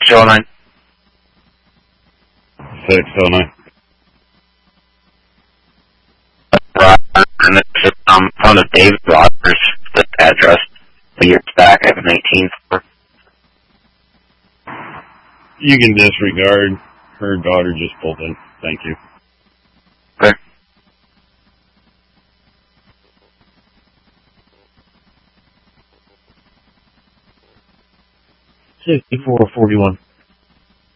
609. 609. And this is phone of David Rogers, this address, the years back, I have an 18 for. You can disregard. Her daughter just pulled in. Thank you. Okay. 6441.